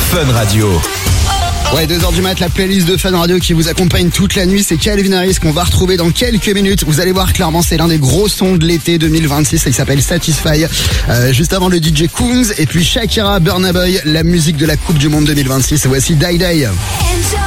Fun Radio. Ouais, 2h du mat, la playlist de Fun Radio qui vous accompagne toute la nuit, c'est Calvin Harris qu'on va retrouver dans quelques minutes. Vous allez voir, clairement, c'est l'un des gros sons de l'été 2026, il s'appelle Satisfy. Juste avant le DJ Kungs et puis Shakira, Burna Boy, la musique de la Coupe du Monde 2026. Voici Die Die.